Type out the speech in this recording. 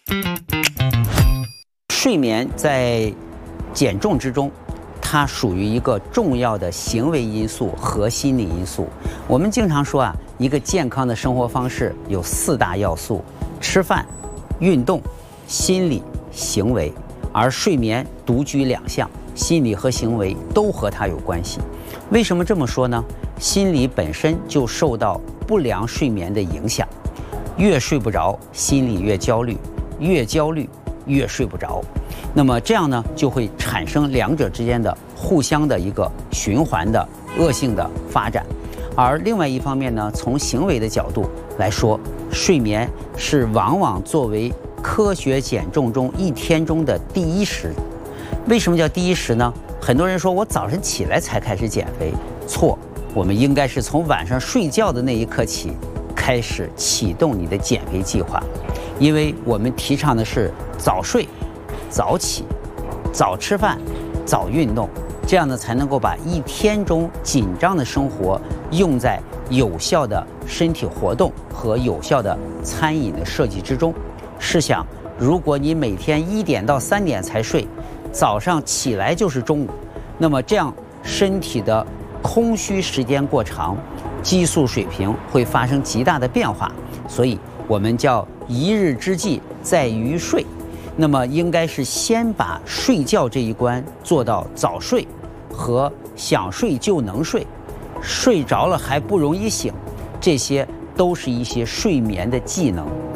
睡眠在减重之中，它属于一个重要的行为因素和心理因素。我们经常说啊，一个健康的生活方式有4大要素：吃饭、运动、心理、行为。而睡眠独居2项，心理和行为都和它有关系。为什么这么说呢？心理本身就受到不良睡眠的影响，越睡不着，心里越焦虑，越焦虑越睡不着。那么这样呢，就会产生2者之间的互相的一个循环的恶性的发展。而另外一方面呢，从行为的角度来说，睡眠是往往作为科学减重中1天中的第1时。为什么叫第1时呢？很多人说我早晨起来才开始减肥，错，我们应该是从晚上睡觉的那一刻起开始启动你的减肥计划。因为我们提倡的是早睡、早起、早吃饭、早运动，这样呢才能够把1天中紧张的生活用在有效的身体活动和有效的餐饮的设计之中。试想，如果你每天1点到3点才睡，早上起来就是中午，那么这样身体的空虚时间过长，激素水平会发生极大的变化。所以我们叫一日之计在于睡，那么应该是先把睡觉这一关做到早睡和想睡就能睡，睡着了还不容易醒，这些都是一些睡眠的技能。